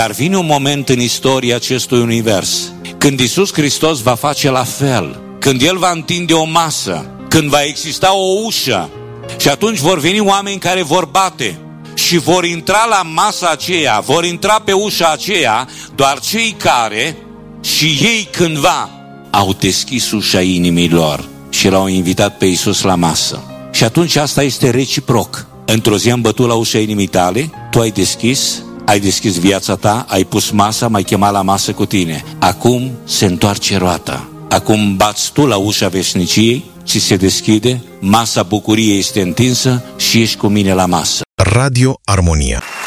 Dar vine un moment în istoria acestui univers când Iisus Hristos va face la fel, când El va întinde o masă, când va exista o ușă și atunci vor veni oameni care vor bate și vor intra la masa aceea, vor intra pe ușa aceea doar cei care și ei cândva au deschis ușa inimii lor și l-au invitat pe Iisus la masă. Și atunci asta este reciproc. Într-o zi am bătut la ușa inimii tale, tu ai deschis viața ta, ai pus masa, m-ai chemat la masă cu tine. Acum se întoarce roata. Acum bați tu la ușa veșniciei, ți se deschide, masa bucuriei este întinsă și ești cu mine la masă. Radio Armonia.